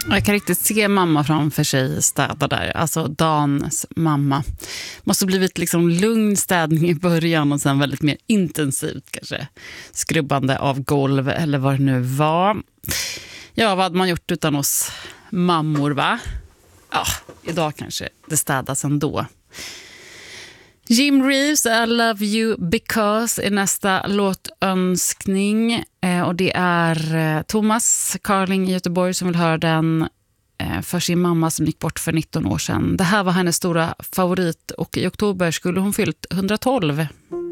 Jag kan riktigt se mamma framför sig städa där. Alltså Dans mamma. Måste blivit liksom lugn städning i början och sen väldigt mer intensivt kanske. Skrubbande av golv eller vad det nu var. Ja, vad hade man gjort utan oss mammor, va? Ja, idag kanske det städas ändå. Jim Reeves, I Love You Because är nästa låtönskning. Och det är Thomas Carling i Göteborg som vill höra den för sin mamma som gick bort för 19 år sedan. Det här var hennes stora favorit och i oktober skulle hon fyllt 112.